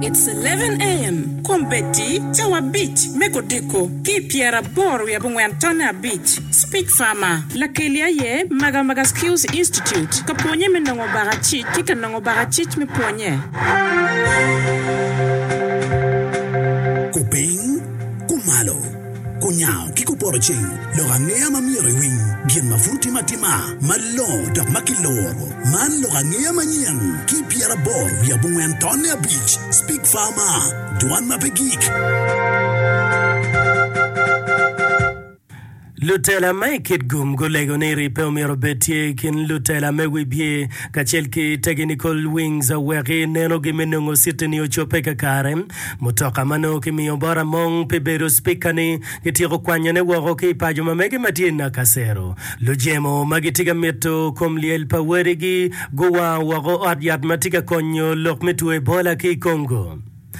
It's 11 a.m. Kompeti, Tawa Beach, Mekodeko, Kipiera Bor, Yabungwantona Beach, Speak Farmer, Lakelia Ye, Maga Skills Institute, Kaponye Menongo Barachit, Kikanongo Barachit me Ponye. Kuping, Kumalo, Kunyao, Kikuporching, Lorangea Mamiri Wing, Bien Mafuti Matima, Malo, Dok Makiloro, Man Lorangea Manian, Kipiera Bor, Yabungwantona Beach, Speak Farmer, Duan Mapegik. Lutela mai kit gum go legoneri pe omiro betie kin lutela me wibie kachelki technical wings awegi neno gimenungo sitini ochope kakare mutoka mano kimi obara mong pe bero spikani kitiro kwanyane woro ki pajuma mege matina kasero lujemo magitiga meto komliel pawerigi gowa woro adyat matika konyo lokmetu ebola ki Congo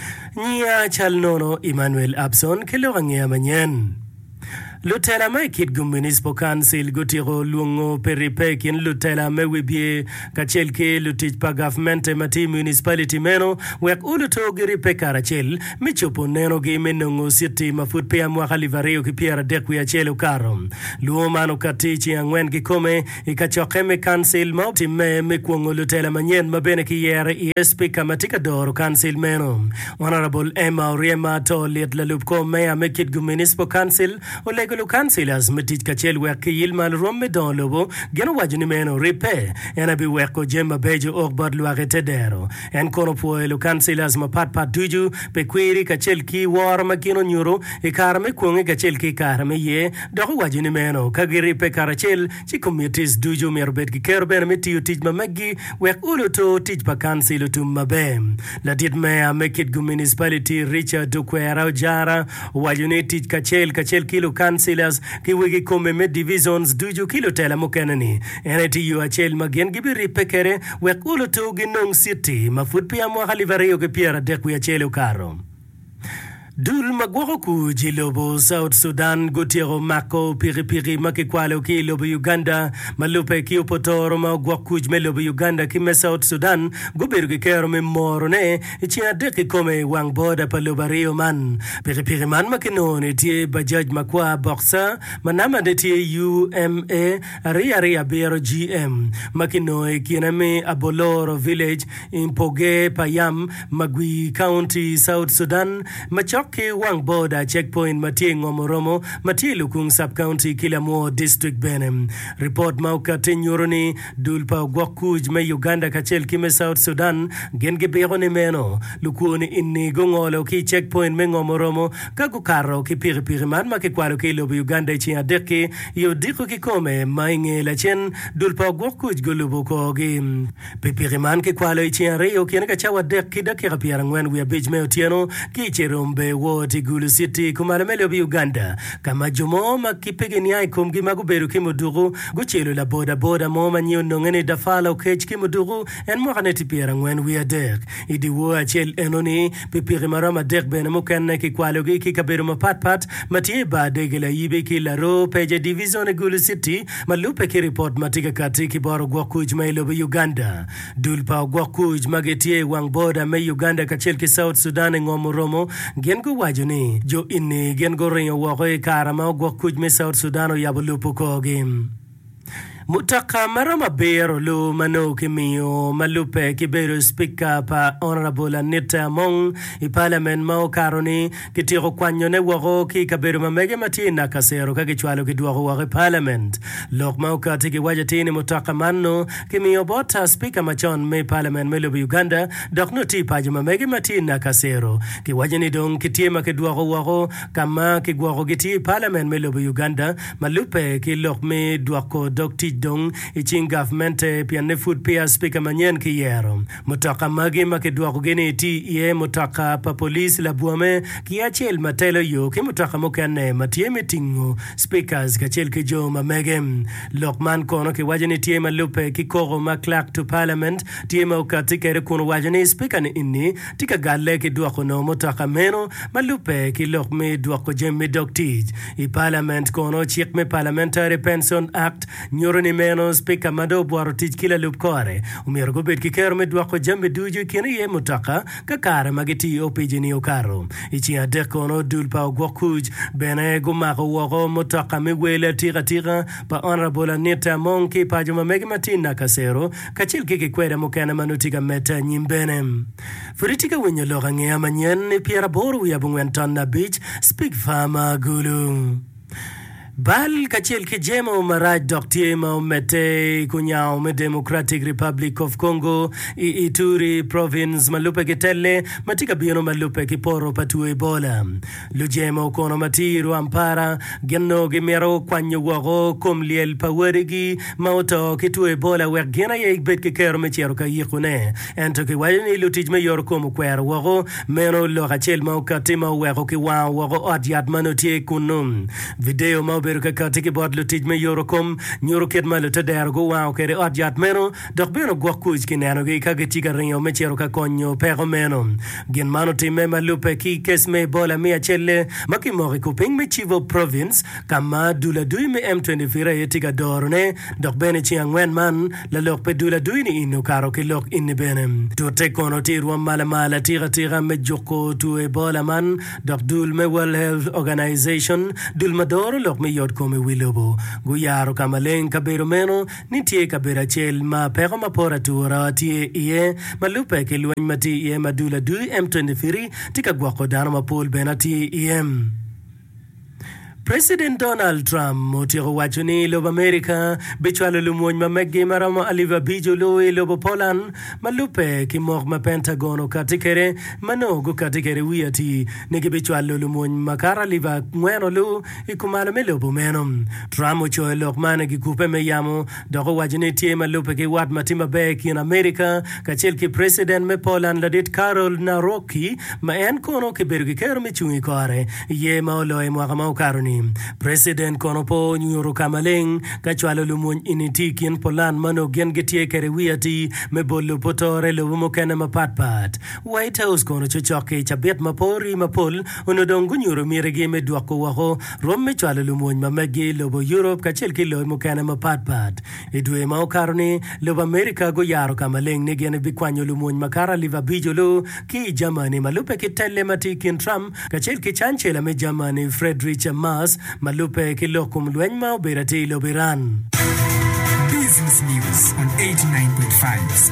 Nia chalnono Emmanuel Abson kilorangea manyen Lutela mai kit gum municipal council gutiro luongo peripekin lutela me wibie kachelke lutich pa government mati municipality meno wek uluto giri pekarachel michopo neno gi menongo city mafut pe amwaka livareo ki piera dekwi achelo karo luo mano katichi angwen gikome ikachokeme council mauti me kuongo lutela manyen mabene ki yere speaker matika doro council meno Honorable Emma Oriema to liet lalupko mea me kit gum municipal council olego Lu councilors metich kachel wek yilmal romme don lobo geno wajuni meno ripe ena bi weko jemba bejo ogbad luare tedero en kono po lu councilors ma pat duju pe kwiri kachel ki war makino nyuro e karme kuonge kachel ki karme ye do wajuni meno kagiri pe karachel chi communities duju merbet ki kerben meti utij mamagi wek uluto tij pa council tum mabe la dit me a make it municipality Richard Dukwera Jara wajuni tij kachel kilo councilors ki wigi kome me divisions duju kilo tela mokenani eneti yu achel magen gibiri pekere wek uluto ginong city mafut pia mwaka livareo ke piera dekwi achelo karo Dul magwako jilobo South Sudan gutiro mako piripiri makikwalo ki lobo Uganda malupe ki upotoro magwako melobo Uganda ki South Sudan gubirgi kero me morone ichia deki kome wang boda pa lobario man piripiri man makinone tie bajaj makwa boxa manama de tie UMA aria bero GM makinoe kiname Aboloro village in Poge Payam Magui County South Sudan macho Ke wang border checkpoint Matie Ngomoromo Matie Lukung sub-county Kilamo district Benem report mauka tenyuroni dulpa gwakuj me Uganda kachel kime South Sudan genge berone meno lukuni inni gongolo ki checkpoint me Ngomoromo kagukaro ki piripiri man makikwalo ki lobo Uganda chi adeke yo diko ki kome mainge la chen dulpa gwakuj gulubo kogi pipiri man ki kwalo chi areo kiene kachawa dek kidake rapiara ngwen wia beach me otieno ki cherombe Woti Gulu City kumalemele obi Uganda kama jumo makipigeni ai kumgi maguberu kimuduru guchelo la boda moma nyo nongene dafala okech kimuduru en moraneti piera ngwen wiadek idi wo achel enoni pipiri marama dek bena mukenne ki kwalogi ki kaberu mapatpat matie badegela yibe ki laro peje division Gulu City malupe ki report matika kati ki boro gwakuj mailo obi Uganda dulpa gwakuj magetie wang boda me Uganda kachel ki South Sudan Ngomoromo gengo wajuni jo inni gengo rinyo wako karama gwakuj me South Sudan o yabulupu kogim Mutaka marama bero lo mano kimio malupe kibero speaker pa honorable Anita Mong I parliament mao karoni kitiro kwanyone wako ki kabero mamege matina kasero kakichwalo kiduwako wako parliament lok mao katiki wajatini mutaka mano kimio bota speaker machon me parliament me lobo Uganda doknuti paji mamege matina kasero ki wajani dong kitima kiduwako wako kama kigwako kiti parliament me lobo Uganda malupe ki lok me duwako dokti dong ichin government piane food pia speaker manyen ki yero mutaka magi makedwa kugene ti ye mutaka pa police la buame ki achel matelo yo ke mutaka mokane matie metingo speakers kachel ke jo mamegem lokman kono ke wajeni tie malupe ki koro ma clerk to parliament tie ma ukatikere kono wajeni speaker ni inni tika galle ke dwa kono mutaka meno malupe ki lokme dwa ko jemme doktij I parliament kono chik me parliamentary pension act nyoro ni meno spika mado bwaro tich kila lup kore umiero go bet kikero medwako jambe dujo kini ye mutaka kakare magiti opiji ni okaro ichi adekono dul pa ogwakuj bene gumako wako mutaka miwele tira pa honorable Anita Monki pa juma megi matina kasero kachil kiki kweda mukana manutika meta nyimbene furitika wenye loga ngea manyen ni Pierre Boru ya Bungwen Tonna Beach Speak Farmer Gulu Bal kachel kijemo maraj doktie maumete kunyao me Democratic Republic of Congo Ituri province malupe kitele matika biono malupe kiporo patu Ebola lujemo kono matiru ampara genno gimero kwanyo wago kumliel pawerigi mauto kitu Ebola wegena ye bet kikero mechero ka yikune ento ki wajini lutijme yor komu kwer wago meno lo kachel maukatima wago ki wago adyat manotie kunum video beruka katiki bod lutij me yorokom nyoro ket malo tadar go wow kere adjat meno dok beno gwakuj kinano gi kagetiga rinyo mechero ka konyo pero meno gen mano time malupe ki kesme bola mia chelle makimori kuping me chivo province kama dula dui me M24 yetiga dorne dok bene chiangwen man la lok pe dula dui ni inu karo ki lok inni benem to te kono tiru mala tira me joko tu Ebola man dok dul me World Health Organization dul madoro lok me yod kome wilobo guyaro kamaleng kabero meno nitie kabera chel ma pero mapora tuora tie iye malupe ke luany mati iye madula du M23 tika gwako dano mapol benati iye President Donald Trump motiro wachoni lob America bichwalo lumwony mamegi marama aliva bijo loe lobo Poland malupe kimok ma Pentagon katikere manogo katikere wiati nigi bichwalo lumwony makara liva ngweno lu ikumano me lobo menom Trump ochoe lok mane gikupe me yamo doko wachoni tie malupe ki wat matima beki in America kachel ki President me Poland ladit Karol Nawrocki ma en kono kiberu kikero michungi kore ye maoloe mwaka maukaroni President Konopo Nyuro Kamaleng kachwalo lumwony initikin Poland mano gen getie kere wiati me bolo potore lobo mokene mapatpat White House kono chochoke chabet mapori mapol unodongu nyuro miregi me dwako waho rom me chwalo lumwony mamegi lobo Europe kachel kilo mokene mapatpat idwe maukaroni lobo America go yaro Kamaleng negene bikwanyo lumwony makara liva bijolo ki Germany malupe kitele matikin Trump kachel kichanchela me Germany Friedrich Merz malupe kilokum luenma berati lobiran Business News on 89.5